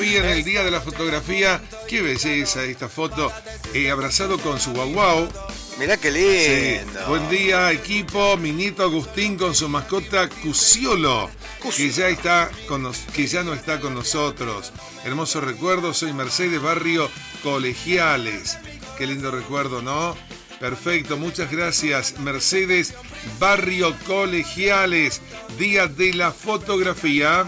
fotografía en el día de la fotografía. Qué belleza esta foto. Abrazado con su guau guau. Mirá qué lindo. Sí. Buen día, equipo. Mi nieto Agustín con su mascota Cusiolo, que ya no está con nosotros. Hermoso recuerdo. Soy Mercedes, barrio Colegiales. Qué lindo recuerdo, ¿no? Perfecto, muchas gracias. Mercedes, barrio Colegiales, día de la fotografía.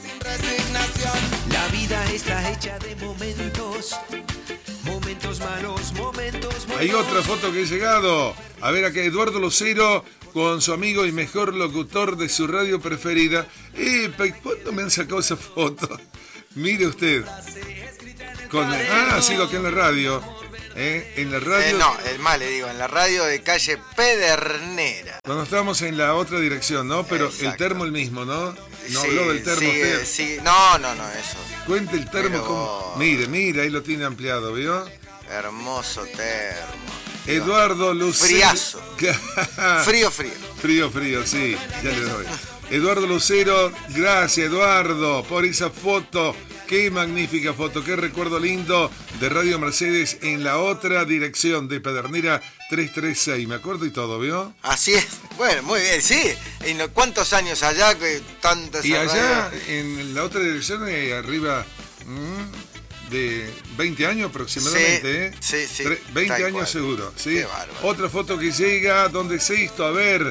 La vida está hecha de momentos malos, momentos buenos. Hay otra foto que ha llegado. A ver acá, Eduardo Lucero con su amigo y mejor locutor de su radio preferida. ¿Cuándo me han sacado esa foto? Mire usted. Sigo aquí en la radio. En la radio. En la radio de calle Pedernera. Cuando estábamos en la otra dirección, ¿no? Pero exacto. El termo el mismo, ¿no? No Sí, habló del termo usted. sí. No, eso. Cuente el termo Pero... como. Mire, ahí lo tiene ampliado, ¿vio? Hermoso termo. Eduardo Lucero. Friazo. Frío. Frío, sí, ya le doy. Eduardo Lucero, gracias Eduardo por esa foto. Qué magnífica foto, qué recuerdo lindo de Radio Mercedes en la otra dirección de Pedernera 336. Me acuerdo y todo, ¿vio? Así es. Bueno, muy bien, sí. ¿Cuántos años allá? Y allá, en la otra dirección, arriba de 20 años aproximadamente, sí, Sí. 20 años cual. Seguro, ¿sí? Qué bárbaro. Otra foto que llega, ¿dónde es esto? A ver,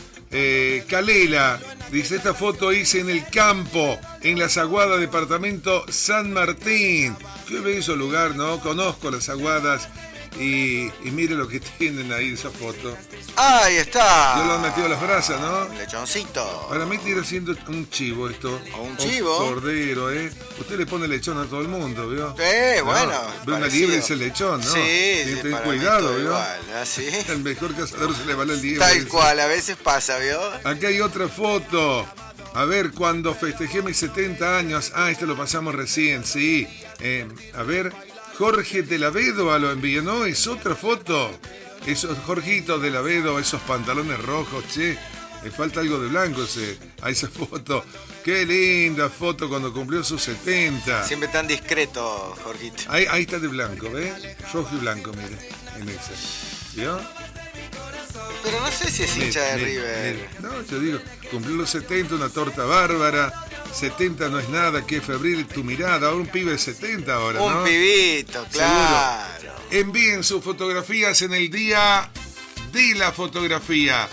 Calela, dice, esta foto hice en el campo, en La Zaguada, departamento San Martín. Qué bello lugar, ¿no? Conozco Las Aguadas y mire lo que tienen ahí esa foto. Ahí está. Yo lo han metido a las brasas, ¿no? Lechoncito. Para mí tiene siendo un chivo esto. ¿O un chivo? Un cordero, ¿eh? Usted le pone lechón a todo el mundo, ¿vio? Bueno. Ve una liebre es el lechón, ¿no? Sí, ten para cuidado, mí ¿vio? igual, ¿así? El mejor cazador se le va la liebre. Tal cual, a veces pasa, ¿vio? Acá hay otra foto. A ver, cuando festejé mis 70 años. Este lo pasamos recién, sí. A ver, Jorge de la Vedova lo envió, ¿no? Es otra foto. Esos Jorgito de la Vedova, esos pantalones rojos, che. Le falta algo de blanco a esa foto. Qué linda foto cuando cumplió sus 70. Siempre tan discreto, Jorgito. Ahí está de blanco, ¿ves? Rojo y blanco, mire. En ese. ¿Vio? Pero no sé si es hincha de River. Mire. No, yo digo, cumplió los 70, una torta bárbara. 70 no es nada, qué febril tu mirada. Ahora un pibe de 70 ahora, ¿no? Un pibito, claro. Seguro. Envíen sus fotografías en el día de la fotografía.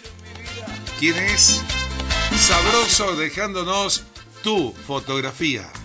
¿Quién es? Sabroso, dejándonos tu fotografía.